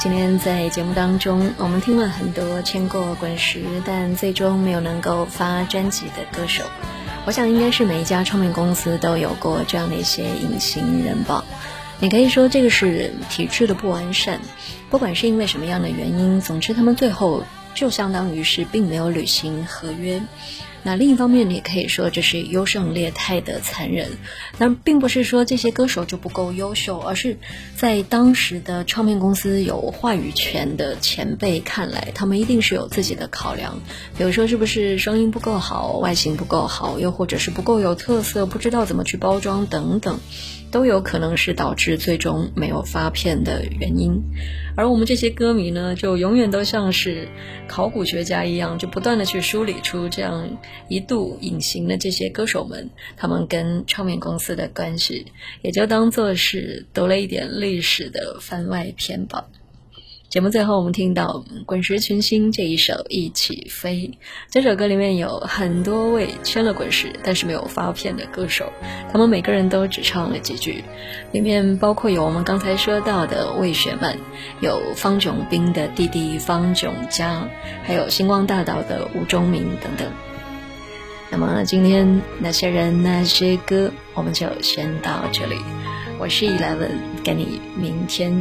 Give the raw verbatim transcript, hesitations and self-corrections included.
今天在节目当中，我们听了很多签过滚石但最终没有能够发专辑的歌手。我想应该是每一家唱片公司都有过这样的一些隐形人吧。你可以说这个是体制的不完善，不管是因为什么样的原因，总之他们最后就相当于是并没有履行合约。那另一方面，你也可以说这是优胜劣汰的残忍。但并不是说这些歌手就不够优秀，而是在当时的唱片公司有话语权的前辈看来，他们一定是有自己的考量，比如说是不是声音不够好，外形不够好，又或者是不够有特色，不知道怎么去包装等等，都有可能是导致最终没有发片的原因。而我们这些歌迷呢，就永远都像是考古学家一样，就不断的去梳理出这样一度隐形的这些歌手们，他们跟唱片公司的关系，也就当作是读了一点历史的番外篇吧。节目最后我们听到滚石群星这一首一起飞，这首歌里面有很多位签了滚石但是没有发片的歌手，他们每个人都只唱了几句，里面包括有我们刚才说到的魏雪曼，有方炯斌的弟弟方炯嘉，还有星光大道的吴钟明等等。那么今天那些人那些歌我们就先到这里，我是 Eleven， 跟你明天